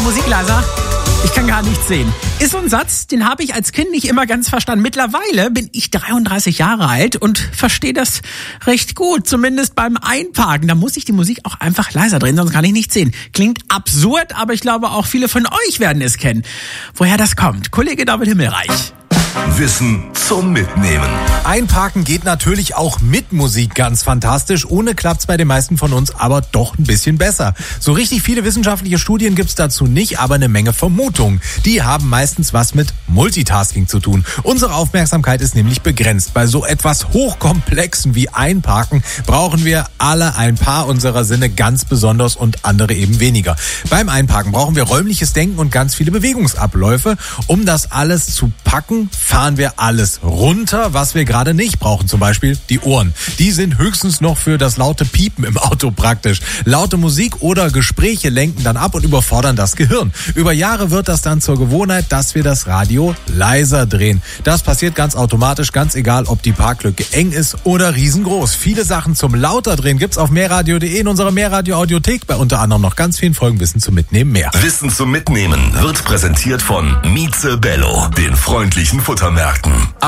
Musik leiser. Ich kann gar nichts sehen. Ist so ein Satz, den habe ich als Kind nicht immer ganz verstanden. Mittlerweile bin ich 33 Jahre alt und verstehe das recht gut, zumindest beim Einparken. Da muss ich die Musik auch einfach leiser drehen, sonst kann ich nichts sehen. Klingt absurd, aber ich glaube auch viele von euch werden es kennen. Woher das kommt? Kollege David Himmelreich. Wissen zum Mitnehmen. Einparken geht natürlich auch mit Musik ganz fantastisch. Ohne klappt's bei den meisten von uns aber doch ein bisschen besser. So richtig viele wissenschaftliche Studien gibt's dazu nicht, aber eine Menge Vermutungen. Die haben meistens was mit Multitasking zu tun. Unsere Aufmerksamkeit ist nämlich begrenzt. Bei so etwas Hochkomplexen wie Einparken brauchen wir alle ein paar unserer Sinne ganz besonders und andere eben weniger. Beim Einparken brauchen wir räumliches Denken und ganz viele Bewegungsabläufe. Um das alles zu packen, fahren wir alles runter, was wir gerade nicht brauchen. Zum Beispiel die Ohren. Die sind höchstens noch für das laute Piepen im Auto praktisch. Laute Musik oder Gespräche lenken dann ab und überfordern das Gehirn. Über Jahre wird das dann zur Gewohnheit, dass wir das Radio leiser drehen. Das passiert ganz automatisch, ganz egal, ob die Parklücke eng ist oder riesengroß. Viele Sachen zum lauter drehen gibt's auf mehrradio.de in unserer Mehrradio-Audiothek. Bei unter anderem noch ganz vielen Folgen Wissen zum Mitnehmen mehr. Wissen zum Mitnehmen wird präsentiert von Mieze Bello, den freundlichen Futtermärkten.